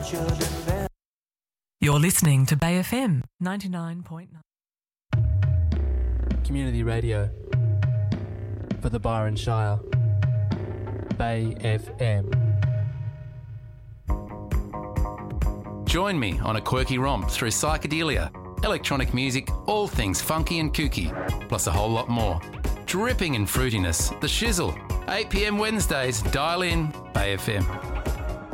You're listening to Bay FM 99.9. Community radio for the Byron Shire. Bay FM. Join me on a quirky romp through psychedelia, electronic music, all things funky and kooky, plus a whole lot more. Dripping in fruitiness, The Shizzle, 8 p.m. Wednesdays, dial in, Bay FM.